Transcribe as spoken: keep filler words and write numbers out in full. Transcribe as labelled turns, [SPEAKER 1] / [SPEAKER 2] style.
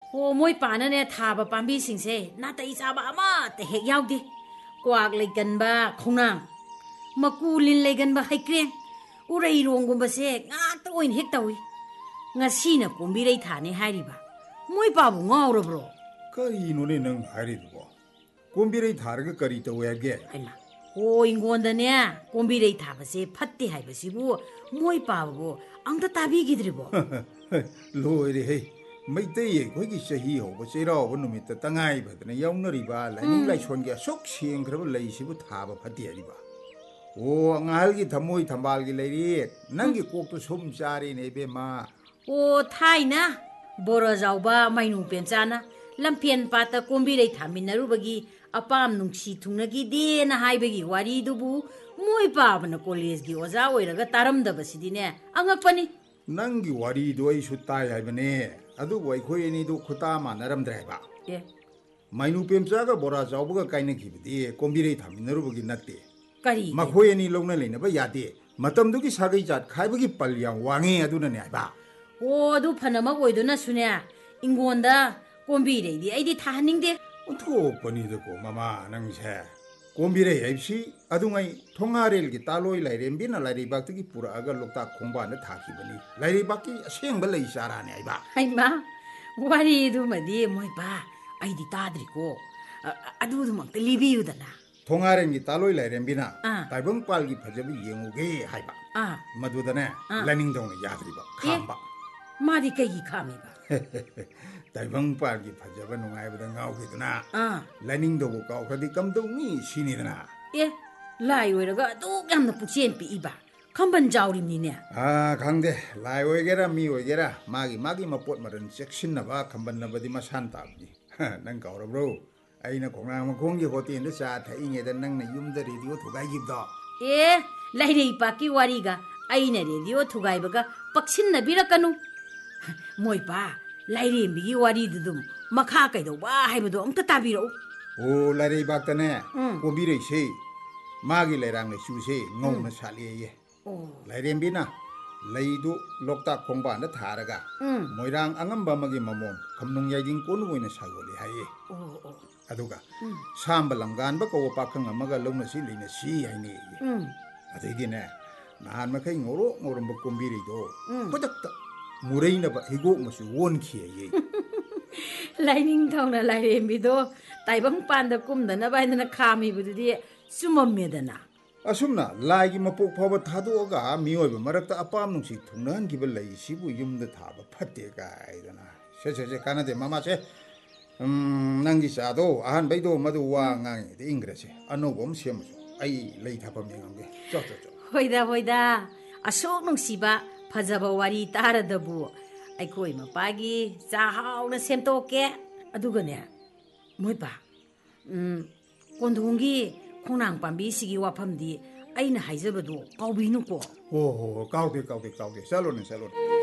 [SPEAKER 1] ꯍꯣ ꯃꯣꯏ ꯄꯥꯅꯅꯦ ꯊꯥꯕ ꯄꯥꯝꯕꯤꯁꯤꯡꯁꯦ ꯅꯥꯇꯩ ꯆꯥꯕ ꯑꯃꯠꯇ ꯍꯦꯛ ꯌꯥꯎꯗꯦ ꯀ꯭ꯋꯥꯛ ꯂꯩꯒꯟꯕ ꯈꯣꯡꯅꯥꯡ ꯃꯀꯨ ꯂꯤꯟ ꯂꯩꯒꯟꯕ ꯍꯩꯀ꯭ꯔꯦꯡ ꯎꯔꯩꯔꯣꯡꯒꯨꯝꯕꯁꯦ ꯉꯥꯛꯇ ꯑꯣꯏꯅ ꯍꯦꯛ ꯇꯧꯏ ꯉꯁꯤꯅ ꯀꯣꯝꯕꯤꯔꯩ ꯊꯥꯅꯤ ꯍꯥꯏꯔꯤꯕ ꯃꯣꯏ ꯄꯥꯕꯨ ꯉꯥꯎꯔꯕ꯭ꯔꯣ
[SPEAKER 2] ꯀꯔꯤꯅꯣꯅꯦ ꯅꯪ ꯍꯥꯏꯔꯤꯗꯨꯕꯣ ꯀꯣꯝꯕꯤꯔꯩ ꯊꯥꯔꯒ ꯀꯔꯤ ꯇꯧꯋꯦ ꯍꯥꯏꯒꯦ
[SPEAKER 1] ꯍꯩꯃꯥ ꯍꯣ ꯏꯪꯒꯣꯟꯗꯅꯦ ꯀꯣꯝꯕꯤꯔꯩ ꯊꯥꯕꯁꯦ ꯐꯠꯇꯦ ꯍꯥꯏꯕꯁꯤꯕꯨ ꯃꯣꯏ ꯄꯥꯕꯕꯨ ꯑꯝꯇ ꯇꯥꯕꯤꯈꯤꯗ꯭ꯔꯤꯕꯣ
[SPEAKER 2] ꯂꯣꯏꯔꯦꯍꯦ ꯃꯩꯇꯩ ꯑꯩꯈꯣꯏꯒꯤ ꯆꯍꯤ ꯍꯧꯕ ꯆꯩꯔꯥꯎꯕ ꯅꯨꯃꯤꯠꯇ ꯇꯉꯥꯏ ꯐꯗꯅ ꯌꯥꯎꯅꯔꯤꯕ ꯂꯥꯏꯅꯤꯡ ꯂꯥꯏꯁꯣꯟꯒꯤ ꯑꯁꯨꯛ ꯁꯦꯡꯈ꯭ꯔꯕ ꯂꯩꯁꯤꯕꯨ ꯊꯥꯕ ꯐꯠꯇꯦ ꯍꯥꯏꯔꯤꯕ ꯑꯣ ꯉꯥꯍꯜꯒꯤ ꯊꯃꯣꯏ ꯊꯝꯕꯥꯜꯒꯤ ꯂꯩꯔꯤ ꯅꯪꯒꯤ ꯀꯣꯛꯇꯨ ꯁꯨꯝ ꯆꯥꯔꯦꯅꯦ ꯏꯕꯦꯝꯃ
[SPEAKER 1] ꯑꯣ ꯊꯥꯏꯅ ꯕꯣꯔꯖꯥꯎꯕ ꯃꯩꯅꯨ ꯄꯦꯝꯆꯥꯅ ꯂꯝꯐꯦꯟ ꯄꯥꯠꯇ ꯀꯣꯝꯕꯤꯔꯩ ꯊꯥꯃꯤꯟꯅꯔꯨꯕꯒꯤ ꯑꯄꯥꯝ ꯅꯨꯡꯁꯤ ꯊꯨꯡꯅꯈꯤꯗꯦꯅ ꯍꯥꯏꯕꯒꯤ ꯋꯥꯔꯤꯗꯨꯕꯨ ꯃꯣꯏ ꯄꯥꯕꯅ ꯀꯣꯂꯦꯖꯀꯤ ꯑꯣꯖꯥ ꯑꯣꯏꯔꯒ ꯇꯥꯔꯝꯗꯕꯁꯤꯗꯤꯅꯦ ꯑꯉꯛꯄꯅꯤ
[SPEAKER 2] ꯅꯪꯒꯤ ꯋꯥꯔꯤꯗꯨ ꯑꯩꯁꯨ ꯇꯥꯏ ꯍꯥꯏꯕꯅꯦ ꯑꯗꯨꯕꯨ ꯑꯩꯈꯣꯏ ꯑꯅꯤꯗꯨ ꯈꯨꯇꯥ ꯃꯥꯟꯅꯔꯝꯗ꯭ꯔꯦ ꯍꯥꯏꯕ
[SPEAKER 1] ꯑꯦ
[SPEAKER 2] ꯃꯩꯅꯨ ꯄꯦꯝꯆꯥꯒ ꯕꯣꯔꯥꯖꯥꯎꯕꯒ ꯀꯥꯏꯅꯈꯤꯕꯗꯤ ꯀꯣꯝꯕꯤꯔꯩ ꯊꯥꯃꯤꯟꯅꯔꯨꯕꯒꯤ ꯅꯠꯇꯦ
[SPEAKER 1] ꯀꯔꯤꯒꯤ
[SPEAKER 2] ꯃꯈꯣꯏ ꯑꯅꯤ ꯂꯧꯅ ꯂꯩꯅꯕ ꯌꯥꯗꯦ ꯃꯇꯝꯗꯨꯒꯤ ꯁꯥꯒꯩ ꯖꯥꯠ ꯈꯥꯏꯕꯒꯤ ꯄꯜ ꯌꯥꯝ ꯋꯥꯡꯉꯦ ꯑꯗꯨꯅꯅꯦ ꯍꯥꯏꯕ
[SPEAKER 1] ꯑꯣ ꯑꯗꯨ ꯐꯅꯃꯛ ꯑꯣꯏꯗꯨꯅꯁꯨꯅꯦ ꯏꯪꯒꯣꯟꯗ ꯀꯣꯝꯕꯤꯔꯩꯗꯤ ꯑꯩꯗꯤ ꯊꯥꯍꯟꯅꯤꯡꯗꯦ
[SPEAKER 2] ꯑꯣꯟꯊꯣꯛꯄꯅꯤꯗꯀꯣ ꯃꯃꯥ ꯅꯪꯁꯦ ꯀꯣꯝꯕꯤꯔꯩ ꯍꯥꯏꯕꯁꯤ ꯑꯗꯨꯉꯩ ꯊꯣꯡꯉꯥꯔꯦꯜꯒꯤ ꯇꯥꯂꯣꯏ ꯂꯥꯏꯔꯦꯝꯕꯤꯅ ꯂꯥꯏꯔꯩꯕꯥꯛꯇꯒꯤ ꯄꯨꯔꯛꯑꯒ ꯂꯣꯛꯇꯥꯛ ꯈꯣꯡꯕꯥꯟꯗ ꯊꯥꯈꯤꯕꯅꯤ ꯂꯥꯏꯔꯩꯕꯥꯛꯀꯤ ꯑꯁꯦꯡꯕ ꯂꯩ ꯆꯥꯔꯥꯅꯦ ꯍꯥꯏꯕ
[SPEAKER 1] ꯍꯩꯃꯥ ꯋꯥꯔꯤꯗꯨꯃꯗꯤ ꯃꯣꯏ ꯄꯥ ꯑꯩꯗꯤ ꯇꯥꯗ꯭ꯔꯤꯀꯣ ꯑꯗꯨꯗꯨꯃꯛꯇ ꯂꯤꯕꯤꯌꯨꯗꯅ
[SPEAKER 2] ꯊꯣꯡꯉꯥꯔꯦꯜꯒꯤ ꯇꯥꯂꯣꯏ ꯂꯥꯏꯔꯦꯝꯕꯤꯅ
[SPEAKER 1] ꯑꯥ
[SPEAKER 2] ꯇꯥꯏꯕꯪꯄꯥꯜꯒꯤ ꯐꯖꯕ ꯌꯦꯡꯉꯨꯒꯦ ꯍꯥꯏꯕ
[SPEAKER 1] ꯑꯥ
[SPEAKER 2] ꯃꯗꯨꯗꯅꯦ
[SPEAKER 1] ꯑꯥ
[SPEAKER 2] ꯂꯥꯏꯅꯤꯡꯊꯧꯅ ꯌꯥꯗ꯭ꯔꯤꯕ
[SPEAKER 1] ꯑꯦ
[SPEAKER 2] ꯈꯥꯝꯕ
[SPEAKER 1] ꯃꯥꯗꯤ ꯀꯩꯒꯤ ꯈꯥꯝꯃꯤꯕ
[SPEAKER 2] ꯇꯥꯏꯕꯪꯄꯥꯜꯒꯤ ꯐꯖꯕ ꯅꯨꯡꯉꯥꯏꯕꯗ ꯉꯥꯎꯈꯤꯗꯨꯅ
[SPEAKER 1] ꯑꯥ
[SPEAKER 2] ꯂꯥꯏꯅꯤꯡꯊꯧꯕꯨ ꯀꯥꯎꯈ꯭ꯔꯗꯤ ꯀꯝꯗꯧꯅꯤ ꯁꯤꯅꯤꯗꯅ
[SPEAKER 1] ꯑꯦ ꯂꯥꯏ ꯑꯣꯏꯔꯒ ꯑꯗꯨꯛ ꯌꯥꯝꯅ ꯄꯨꯛꯆꯦꯟ ꯄꯤꯛꯏꯕ ꯈꯝꯕꯟ ꯆꯥꯎꯔꯤꯕꯅꯤꯅꯦ
[SPEAKER 2] ꯑꯥ ꯈꯪꯗꯦ ꯂꯥꯏ ꯑꯣꯏꯒꯦꯔꯥ ꯃꯤ ꯑꯣꯏꯒꯦꯔꯥ ꯃꯥꯒꯤ ꯃꯥꯒꯤ ꯃꯄꯣꯠ ꯃꯔꯟ ꯆꯦꯛꯁꯤꯟꯅꯕ ꯈꯝꯕꯟꯅꯕꯗꯤ ꯃꯁꯥꯅ ꯇꯥꯕꯅꯤ ꯅꯪ ꯀꯥꯎꯔꯕ꯭ꯔꯣ ꯑꯩꯅ ꯈꯣꯡꯅꯥꯡ ꯃꯈꯣꯡꯒꯤ ꯍꯣꯇꯦꯜꯗ ꯆꯥ ꯊꯛꯏꯉꯩꯗ ꯅꯪꯅ ꯌꯨꯝꯗ ꯔꯦꯗꯤꯑꯣ ꯊꯨꯒꯥꯏꯈꯤꯕꯗꯣ
[SPEAKER 1] ꯑꯦ ꯂꯩꯔꯩꯄꯥꯛꯀꯤ ꯋꯥꯔꯤꯒ ꯑꯩꯅ ꯔꯦꯗꯤꯑꯣ ꯊꯨꯒꯥꯏꯕꯒ ꯄꯛꯁꯤꯟꯅꯕꯤꯔꯛꯀꯅꯨ ꯃꯣꯏ ꯄꯥ ꯂꯥꯏꯔꯦꯝꯕꯤꯒꯤ ꯋꯥꯔꯤꯗꯨꯗꯨꯝ ꯃꯈꯥ ꯀꯩꯗꯧꯕ ꯍꯥꯏꯕꯗꯣ ꯑꯝꯇ ꯇꯥꯕꯤꯔꯛꯎ
[SPEAKER 2] ꯑꯣ ꯂꯥꯏꯔꯩꯕꯥꯛꯇꯅꯦ
[SPEAKER 1] ꯎꯝ
[SPEAKER 2] ꯀꯣꯝꯕꯤꯔꯩꯁꯦ ꯃꯥꯒꯤ ꯂꯩꯔꯥꯡ ꯂꯩꯆꯨꯁꯦ
[SPEAKER 1] ꯎꯝ
[SPEAKER 2] ꯉꯧꯅ ꯁꯥꯠꯂꯦꯌꯦ
[SPEAKER 1] ꯑꯣ
[SPEAKER 2] ꯂꯥꯏꯔꯦꯝꯕꯤꯅ ꯂꯩꯗꯨ ꯂꯣꯛꯇꯥꯛ ꯈꯣꯡꯕꯥꯟꯗ ꯊꯥꯔꯒ
[SPEAKER 1] ꯎꯝ
[SPEAKER 2] ꯃꯣꯏꯔꯥꯡ ꯑꯉꯝꯕ ꯑꯃꯒꯤ ꯃꯃꯣꯝ ꯈꯝꯅꯨꯡ ꯌꯥꯏꯗꯤꯡ ꯀꯣꯟꯅ ꯑꯣꯏꯅ ꯁꯥꯒꯣꯜꯂꯤ ꯍꯥꯏꯌꯦ
[SPEAKER 1] ꯑꯣ ꯑꯣ
[SPEAKER 2] ꯑꯗꯨꯒ
[SPEAKER 1] ꯎꯝ
[SPEAKER 2] ꯁꯥꯝꯕ ꯂꯝꯒꯥꯟꯕ ꯀꯧꯕ ꯄꯥꯈꯪ ꯑꯃꯒ ꯂꯧꯅꯁꯤ ꯂꯩꯅꯁꯤ ꯍꯥꯏꯅꯩꯌꯦ
[SPEAKER 1] ꯎꯝ
[SPEAKER 2] ꯑꯗꯒꯤꯅꯦ ꯅꯍꯥꯟ ꯃꯈꯩ ꯉꯧꯔꯣꯛ ꯉꯧꯔꯝꯕ ꯀꯣꯝꯕꯤꯔꯩꯗꯣ
[SPEAKER 1] ꯎꯝ
[SPEAKER 2] ꯈꯨꯗꯛꯇ ꯃꯨꯔꯩꯅꯕ ꯍꯤꯒꯣꯛ ꯃꯆꯨ ꯑꯣꯟꯈꯤꯌꯦ
[SPEAKER 1] ꯂꯥꯏꯅꯤꯡꯊꯧꯅ ꯂꯥꯏꯔꯦꯝꯕꯤꯗꯣ ꯇꯥꯏꯕꯪꯄꯥꯟꯗ ꯀꯨꯝꯗꯅꯕ ꯍꯥꯏꯗꯅ ꯈꯥꯝꯃꯤꯕꯗꯨꯗꯤ ꯆꯨꯝꯃꯝꯃꯦꯗꯅ
[SPEAKER 2] ꯑꯁꯨꯝꯅ ꯂꯥꯏꯒꯤ ꯃꯄꯣꯛ ꯐꯥꯎꯕ ꯊꯥꯗꯣꯛꯑꯒ ꯃꯤꯑꯣꯏꯕ ꯃꯔꯛꯇ ꯑꯄꯥꯝ ꯅꯨꯡꯁꯤ ꯊꯨꯡꯅꯍꯟꯈꯤꯕ ꯂꯩꯁꯤꯕꯨ ꯌꯨꯝꯗ ꯊꯥꯕ ꯐꯠꯇꯦ ꯀꯥꯏꯗꯅ ꯁꯦ ꯁꯦ ꯁꯦ ꯀꯥꯟꯅꯗꯦ ꯃꯃꯥꯁꯦ ꯅꯪꯒꯤ ꯆꯥꯗꯣ ꯑꯍꯥꯟꯕꯩꯗꯣ ꯃꯗꯨ ꯋꯥ ꯉꯥꯡꯉꯤꯉꯩꯗ ꯏꯪꯈ꯭ꯔꯁꯦ ꯑꯅꯧꯕ ꯑꯃ ꯁꯦꯝꯃꯁꯨ ꯑꯩ ꯂꯩ ꯊꯥꯐꯝ ꯌꯦꯡꯉꯝꯒꯦ ꯆꯣ ꯆꯣ ꯆꯣ
[SPEAKER 1] ꯍꯣꯏꯗ ꯍꯣꯏꯗ ꯑꯁꯨꯛ ꯅꯨꯡꯁꯤꯕ ꯐꯖꯕ ꯋꯥꯔꯤ ꯇꯥꯔꯗꯕꯨ ꯑꯩꯈꯣꯏ ꯃꯄꯥꯒꯤ ꯆꯥ ꯍꯥꯎꯅ ꯁꯦꯝꯇꯣꯛꯀꯦ ꯑꯗꯨꯒꯅꯦ ꯃꯣꯏꯄꯥ ꯎꯝ ꯀꯣꯟꯊꯣꯡꯒꯤ ꯈꯣꯡꯅꯥꯡ ꯄꯥꯝꯕꯤꯁꯤꯒꯤ ꯋꯥꯐꯝꯗꯤ ꯑꯩꯅ ꯍꯥꯏꯖꯕꯗꯣ ꯀꯥꯎꯕꯤꯅꯨꯀꯣ
[SPEAKER 2] ꯍꯣ ꯍꯣ ꯍꯣ ꯀꯥꯎꯗꯦ ꯀꯥꯎꯗꯦ ꯀꯥꯎꯗꯦ ꯆꯠꯂꯣꯅꯦ ꯆꯠꯂꯣꯅꯦ